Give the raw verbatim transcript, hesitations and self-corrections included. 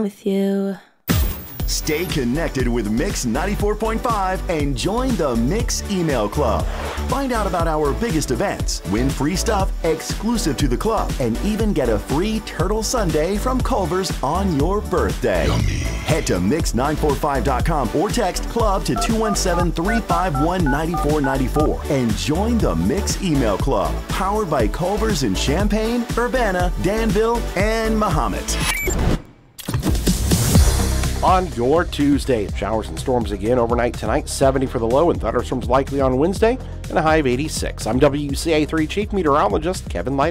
with you. Stay connected with Mix ninety-four point five and join the Mix Email Club. Find out about our biggest events, win free stuff exclusive to the club, and even get a free Turtle Sundae from Culver's on your birthday. Yummy. Head to mix nine four five dot com or text club to two one seven, three five one, nine four nine four and join the Mix Email Club, powered by Culver's in Champaign, Urbana, Danville, and Mahomet. On your Tuesday, showers and storms again overnight tonight, seventy for the low, and thunderstorms likely on Wednesday, and a high of eighty-six. I'm W C A three Chief Meteorologist Kevin Light.